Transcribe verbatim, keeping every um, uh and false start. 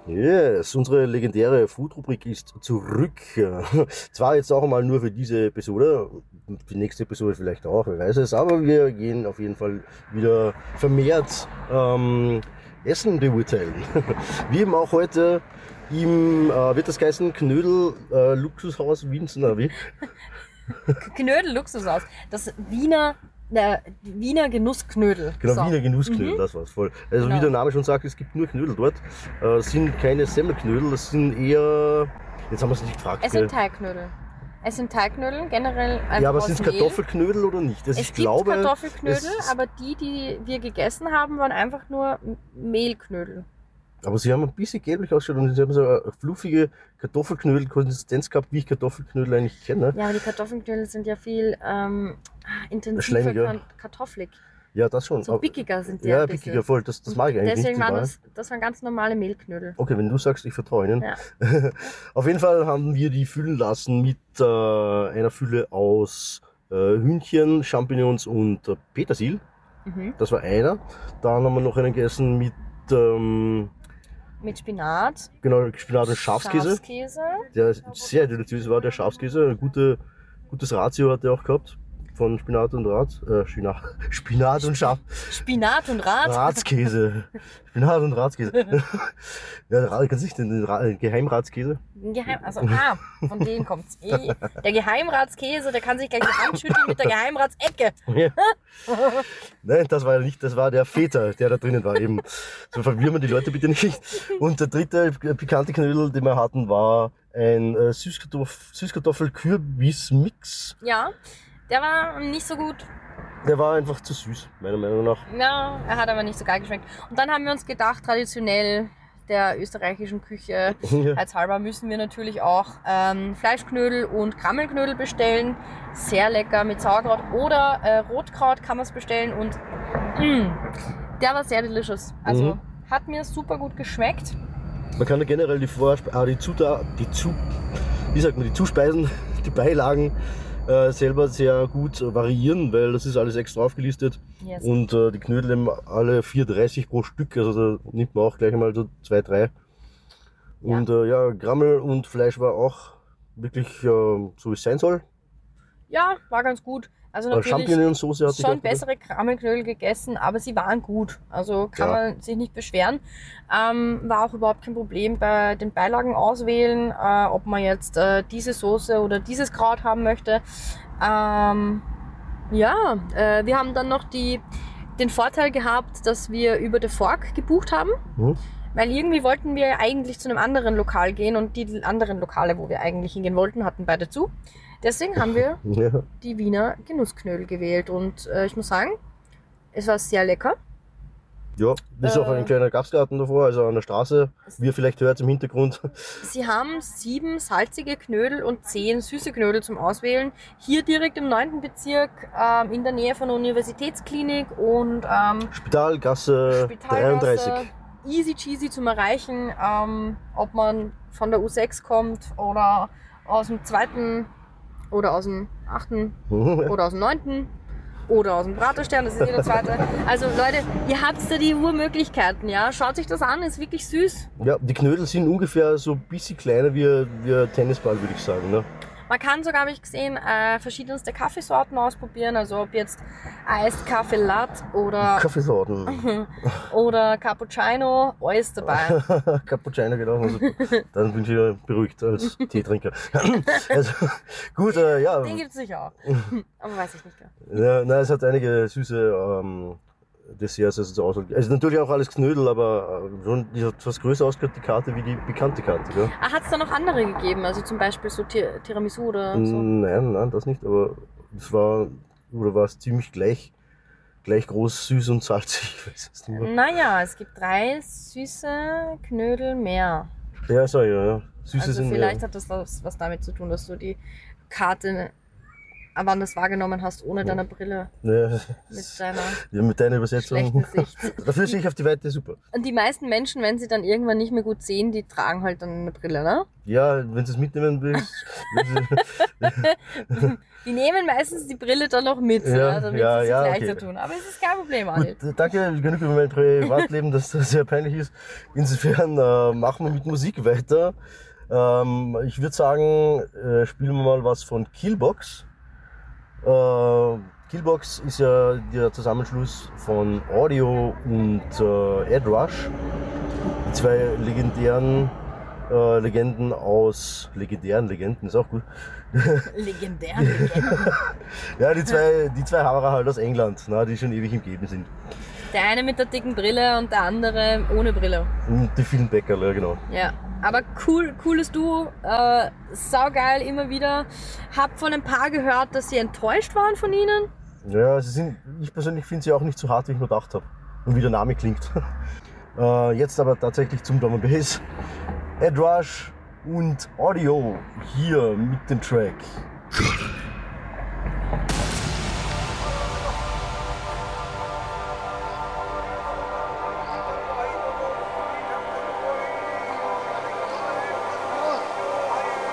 Yes, unsere legendäre Food-Rubrik ist zurück. Zwar jetzt auch einmal nur für diese Episode, die nächste Episode vielleicht auch, wer weiß es, aber wir gehen auf jeden Fall wieder vermehrt ähm, Essen beurteilen. Wie eben auch heute im, äh, wird das geheißen, Knödel äh, Luxushaus Wien, na wie? Knödel Luxushaus, das Wiener Der Wiener Genussknödel. Genau, so. Wiener Genussknödel, Mhm. das war's voll. Also Genau. wie der Name schon sagt, es gibt nur Knödel dort. Äh, Es sind keine Semmelknödel, das sind eher, jetzt haben wir es nicht gefragt. Es gell? sind Teiggknödel. Es sind Teiggknödel, generell einfach Ja, aber aus sind es Mehl. Kartoffelknödel oder nicht? Also Es ich gibt glaube, Kartoffelknödel, es- aber die, die wir gegessen haben, waren einfach nur M- Mehlknödel. aber sie haben ein bisschen gelblich ausgeschaut und sie haben so eine fluffige Kartoffelknödel-Konsistenz gehabt, wie ich Kartoffelknödel eigentlich kenne. Ja, aber die Kartoffelknödel sind ja viel ähm, intensiver Schleimiger. kan- kartoffelig. Ja, das schon. So aber- pickiger sind die Ja, ein bisschen. pickiger, voll. Das, das mag ich eigentlich Deswegen nicht. die waren Wahrheit. das, das waren ganz normale Mehlknödel. Okay, wenn du sagst, ich vertraue Ihnen. Ja. Auf jeden Fall haben wir die füllen lassen mit äh, einer Fülle aus äh, Hühnchen, Champignons und äh, Petersil. Mhm. Das war einer. Dann haben wir noch einen gegessen mit ähm, Mit Spinat, genau, Spinat und Schafskäse. Schafskäse. Der sehr deliziös war, der Schafskäse. Ein gute, gutes Ratio hat er auch gehabt. Von Spinat und Rat. Äh, Spinat, Spinat und Schaf. Spinat und Rat. Ratskäse. Spinat und Ratskäse. Ja, Rat- kannst du nicht den, den Ra- Geheimratskäse? Geheim, also, ah, von denen kommt's. Eh. Der Geheimratskäse, der kann sich gleich die Hand schütteln mit der Geheimratsecke. Ja. Nein, das war ja nicht, das war der Feta, der da drinnen war eben. So verwirren wir die Leute bitte nicht. Und der dritte pikante Knödel, den wir hatten, war ein äh, Süßkartoff- Süßkartoffel-Kürbis-Mix. Ja, der war nicht so gut. Der war einfach zu süß, meiner Meinung nach. Ja, er hat aber nicht so geil geschmeckt. Und dann haben wir uns gedacht, traditionell der österreichischen Küche, Ja. als halber müssen wir natürlich auch ähm, Fleischknödel und Krammelknödel bestellen. Sehr lecker mit Sauerkraut oder äh, Rotkraut kann man es bestellen und mh, der war sehr delicious. Also Mhm. hat mir super gut geschmeckt. Man kann da generell die Vorspe ah, die Zutat, die zu, wie sagt man, die Zuspeisen, die Beilagen äh, selber sehr gut äh, variieren, weil das ist alles extra aufgelistet. Yes. Und äh, die Knödel eben alle vier dreißig pro Stück, also da nimmt man auch gleich einmal so zwei, drei. Ja. Und äh, ja, Grammel und Fleisch war auch wirklich äh, so wie es sein soll. Ja, war ganz gut. Also Äh, natürlich Champignonsauce hatte ich schon auch. bessere Krammelknödel gegessen, aber sie waren gut. Also kann Ja. man sich nicht beschweren. Ähm, war auch überhaupt kein Problem bei den Beilagen auswählen, äh, ob man jetzt äh, diese Soße oder dieses Kraut haben möchte. Ähm, ja, äh, wir haben dann noch die, den Vorteil gehabt, dass wir über The Fork gebucht haben. Mhm. Weil irgendwie wollten wir eigentlich zu einem anderen Lokal gehen und die anderen Lokale, wo wir eigentlich hingehen wollten, hatten beide zu. Deswegen haben wir Ja. die Wiener Genussknödel gewählt und äh, ich muss sagen, es war sehr lecker. Ja, ist auch Äh. ein kleiner Gastgarten davor, also an der Straße, wie ihr vielleicht hört im Hintergrund. Sie haben sieben salzige Knödel und zehn süße Knödel zum Auswählen. Hier direkt im neunten Bezirk, ähm, in der Nähe von der Universitätsklinik und ähm, Spitalgasse dreiunddreißig. Spitalgasse. Easy cheesy zum Erreichen, ähm, ob man von der U sechs kommt oder aus dem zweiten oder aus dem achten oder aus dem neunten oder aus dem Praterstern, das ist jeder zweite. Also Leute, ihr habt da die Urmöglichkeiten, ja. Schaut sich das an, ist wirklich süß. Ja, die Knödel sind ungefähr so ein bisschen kleiner wie ein, wie ein Tennisball, würde ich sagen. Ne? Man kann sogar, habe ich gesehen, äh, verschiedenste Kaffeesorten ausprobieren. Also ob jetzt Iced Kaffee Latte oder, Kaffeesorten. oder Cappuccino, alles dabei. Cappuccino, genau. Also, dann bin ich ja beruhigt als Teetrinker. Also, gut, äh, ja. Den gibt es sicher auch. Aber weiß ich nicht genau. Ja, nein, es hat einige süße ähm, Desserts also zur Auswahl. Also natürlich auch alles Knödel, aber äh, schon die hat fast größer ausgehört, die Karte, wie die bekannte Karte. Gell? Ah, hat es da noch andere gegeben? Also zum Beispiel so Tir- Tiramisu oder so? Nein, nein, das nicht, aber es war, oder war es ziemlich gleich, gleich groß, süß und salzig. Ich weiß es nicht mehr. Naja, es gibt drei süße Knödel mehr. Ja, so, ja, ja. Süße Also sind vielleicht mehr. hat das was was damit zu tun, dass du die Karte wann du das wahrgenommen hast, ohne Ja. deine Brille. Ja, Mit deiner ja, mit deiner Übersetzung. schlechten Sicht. Dafür sehe ich auf die Weite super. Und die meisten Menschen, wenn sie dann irgendwann nicht mehr gut sehen, die tragen halt dann eine Brille, ne? Ja, wenn du es mitnehmen willst. wenn sie- Die nehmen meistens die Brille dann noch mit, Ja, ja, damit ja, sie es ja, leichter okay. tun. Aber es ist kein Problem, Arnold. Gut, danke, genug über mein Privatleben, das sehr peinlich ist. Insofern äh, machen wir mit Musik weiter. Ähm, ich würde sagen, äh, spielen wir mal was von Killbox. Äh, Killbox ist ja der Zusammenschluss von Audio und äh, Ed Rush. Die zwei legendären äh, Legenden aus... Legendären Legenden ist auch gut. Legendär, legendär. Ja, die zwei, die zwei Hammerer halt aus England, na, die schon ewig im Geben sind. Der eine mit der dicken Brille und der andere ohne Brille. Und die vielen Bäckerle, genau. Ja, aber cool, cooles Duo, äh, saugeil immer wieder. Hab von ein paar gehört, dass sie enttäuscht waren von ihnen. Ja, sie sind, ich persönlich finde sie auch nicht so hart, wie ich mir gedacht habe. Und wie der Name klingt. Äh, jetzt aber tatsächlich zum Drum and Bass. Ed Rush und Audio hier mit dem Track